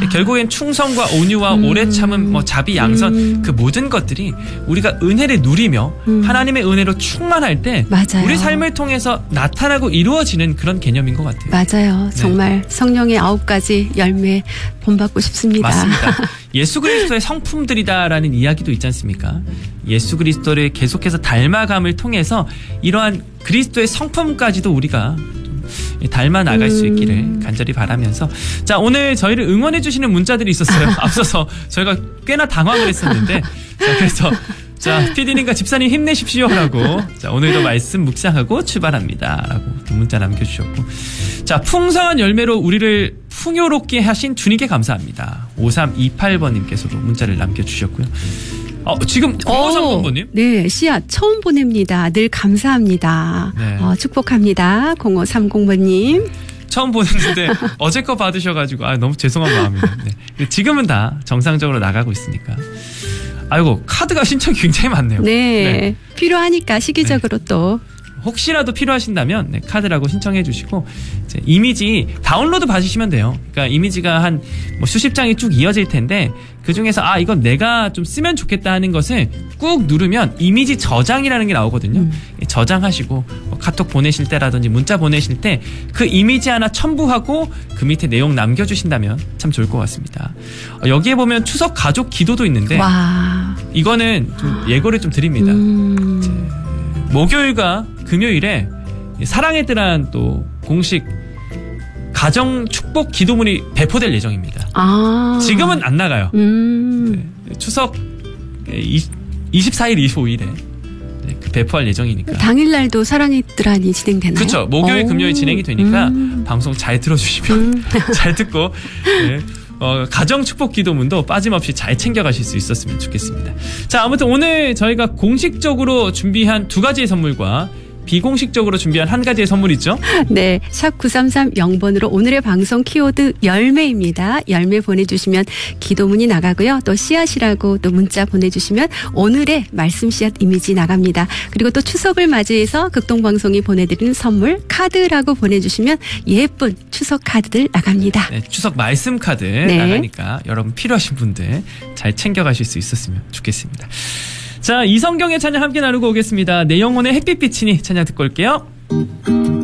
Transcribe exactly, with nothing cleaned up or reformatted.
결국엔 충성과 온유와 음. 오래 참음, 뭐 자비, 양선 음. 그 모든 것들이 우리가 은혜를 누리며 음. 하나님의 은혜로 충만할 때 맞아요. 우리 삶을 통해서 나타나고 이루어지는 그런 개념인 것 같아요. 맞아요. 정말 네. 성령의 아홉 가지 열매 본받고 싶습니다. 맞습니다. 예수 그리스도의 성품들이다라는 이야기도 있지 않습니까? 예수 그리스도를 계속해서 닮아감을 통해서 이러한 그리스도의 성품까지도 우리가 닮아 나갈 수 있기를 간절히 바라면서 자 오늘 저희를 응원해 주시는 문자들이 있었어요. 앞서서 저희가 꽤나 당황을 했었는데 자 그래서 자 피디님과 집사님 힘내십시오라고 자 오늘도 말씀 묵상하고 출발합니다라고 문자 남겨주셨고 자 풍성한 열매로 우리를 풍요롭게 하신 주님께 감사합니다. 오삼이팔 번님께서도 문자를 남겨주셨고요. 어, 지금 공오삼공 번님? 네, 씨앗 처음 보냅니다. 늘 감사합니다. 네. 어, 축복합니다. 공오삼공 번님. 처음 보냈는데 어제 거 받으셔가지고 아, 너무 죄송한 마음이네요. 네. 지금은 다 정상적으로 나가고 있으니까. 아이고 카드가 신청이 굉장히 많네요. 네, 네. 필요하니까 시기적으로 네. 또. 혹시라도 필요하신다면 네, 카드라고 신청해 주시고 이제 이미지 다운로드 받으시면 돼요. 그러니까 이미지가 한 뭐 수십 장이 쭉 이어질 텐데 그중에서 아 이건 내가 좀 쓰면 좋겠다 하는 것을 꾹 누르면 이미지 저장이라는 게 나오거든요. 음. 저장하시고 뭐 카톡 보내실 때라든지 문자 보내실 때 그 이미지 하나 첨부하고 그 밑에 내용 남겨주신다면 참 좋을 것 같습니다. 어, 여기에 보면 추석 가족 기도도 있는데 와. 이거는 좀 예고를 좀 드립니다. 음. 목요일과 금요일에 사랑의 뜰한 또 공식 가정 축복 기도문이 배포될 예정입니다. 아. 지금은 안 나가요. 음. 네, 추석 이십사일, 이십오일에 네, 그 배포할 예정이니까. 당일날도 사랑의 뜰한이 진행되나요? 그렇죠. 목요일, 오. 금요일 진행이 되니까 음. 방송 잘 들어주시면 음. 잘 듣고 네, 어, 가정 축복 기도문도 빠짐없이 잘 챙겨가실 수 있었으면 좋겠습니다. 자, 아무튼 오늘 저희가 공식적으로 준비한 두 가지의 선물과 비공식적으로 준비한 한 가지의 선물 있죠? 네. 샵 구삼삼영 번으로 오늘의 방송 키워드 열매입니다. 열매 보내주시면 기도문이 나가고요. 또 씨앗이라고 또 문자 보내주시면 오늘의 말씀 씨앗 이미지 나갑니다. 그리고 또 추석을 맞이해서 극동방송이 보내드리는 선물 카드라고 보내주시면 예쁜 추석 카드들 나갑니다. 네, 추석 말씀 카드 네. 나가니까 여러분 필요하신 분들 잘 챙겨가실 수 있었으면 좋겠습니다. 자, 이성경의 찬양 함께 나누고 오겠습니다. 내 영혼의 햇빛 비치니 찬양 듣고 올게요.